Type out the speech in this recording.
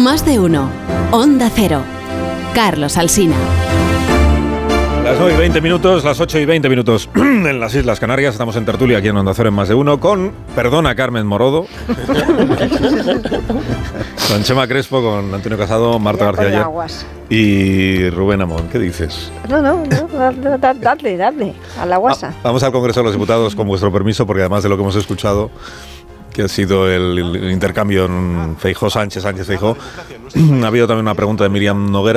Más de uno. Onda Cero. Carlos Alsina. Las 9:20, las 8:20 en las Islas Canarias. Estamos en tertulia aquí en Onda Cero en Más de Uno con, perdona, Carmen Morodo, con Chema Crespo, con Antonio Casado, Marta García Ayer y Rubén Amón. ¿Qué dices? No, dadle a la guasa. Vamos al Congreso de los Diputados con vuestro permiso, porque además de lo que hemos escuchado, que ha sido el intercambio en Feijóo-Sánchez, Sánchez-Feijóo, ha habido también una pregunta de Miriam Noguera